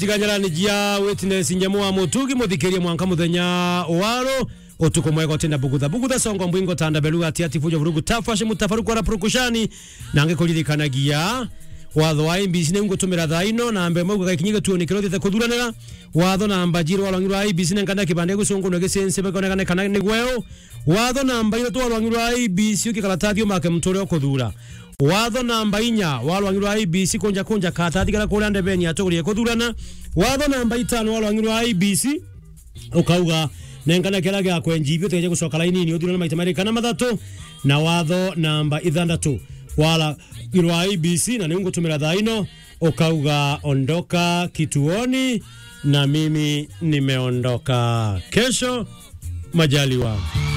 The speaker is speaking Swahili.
Tiganyarani jia witness nyamuwa mutugi muthikerie mwanka muthenya waro otuko mwego tenda bugutha songo mbwingo tanda belu ati fujo vurugu tafashe mutafaruko ara prokushani nange kuririkanagia watho wa IBC ne ngutumira thaino na ambe mauga gakinyiga tuonikero thete kuthuranira watho na ambajiro walwangirwa IBC ne nganda kibande gusungu no gesense bekonekane kana ni gweo watho na ambairo to walwangirwa IBC ukikaratathio make mtore okuthura watho namba 4 walwangirwa IBC konja katathi gara kuri ande beni atugurie kuthurana watho namba 5 walwangirwa IBC ukauga nengana kera gya kwenjibyo teje gucoka laini ni uthurana maita mari kana mathatu na watho namba 6 wala irwa IBC na ningutumira thaino ukauga ondoka kituoni na mimi nimeondoka kesho majaliwa.